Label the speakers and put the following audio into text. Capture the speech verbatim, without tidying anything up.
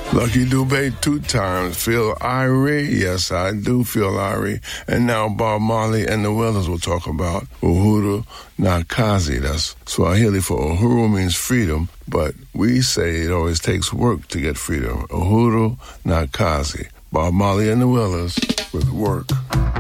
Speaker 1: Lucky Dubé two times. Feel Irie? Yes, I do feel Irie. And now Bob Marley and the Wailers will talk about Uhuru na Kazi. That's Swahili for Uhuru means freedom, but we say it always takes work to get freedom. Uhuru na Kazi. Bob Marley and the Wailers with Work.